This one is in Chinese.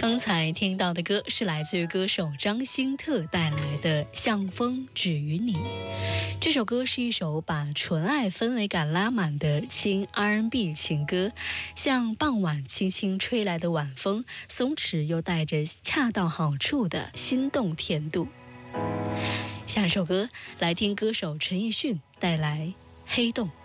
刚才听到的歌是来自于歌手张新特带来的《向风止于你》。这首歌是一首把纯爱氛围感拉满的轻 R&B 情歌，像傍晚轻轻吹来的晚风，松弛又带着恰到好处的心动甜度。下一首歌来听歌手陈奕迅带来《黑洞》。